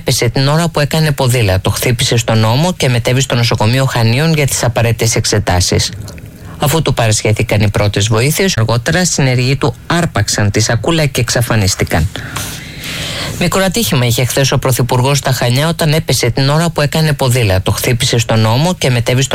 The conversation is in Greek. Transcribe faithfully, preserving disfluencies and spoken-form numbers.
έπεσε την ώρα που έκανε ποδήλατο. Χτύπησε στον ώμο και μετέβη στο νοσοκομείο Χανίων για τις απαραίτητες εξετάσεις. Αφού του παρασχέθηκαν οι πρώτες βοήθειες, αργότερα συνεργοί του άρπαξαν τη σακούλα και εξαφανίστηκαν. Μικρό ατύχημα είχε χθες ο Πρωθυπουργός στα Χανιά όταν έπεσε την ώρα που έκανε ποδήλατο. Χτύπησε στον ώμο και μετέβη στο